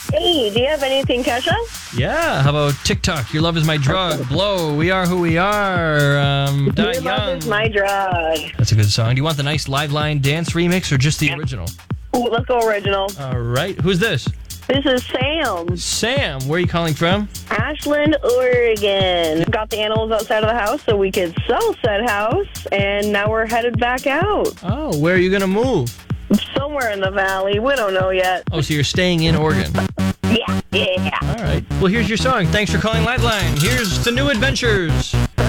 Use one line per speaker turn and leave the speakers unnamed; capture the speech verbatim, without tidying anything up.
Hey, do you have anything, Kesha?
Yeah, how about TikTok? Your love is my drug. Blow, we are who we are. Um, Die
Your
Young.
love is my drug.
That's a good song. Do you want the nice live line dance remix or just the original?
Ooh, let's go original.
All right. Who's this?
This is Sam.
Sam. Where are you calling from?
Ashland, Oregon. Got the animals outside of the house so we could sell said house, and now we're headed back out.
Oh, where are you going to move?
Somewhere in the valley. We don't know yet.
Oh, so you're staying in Oregon.
Yeah, yeah.
All right. Well, here's your song. Thanks for calling Liveline. Here's The New Adventures.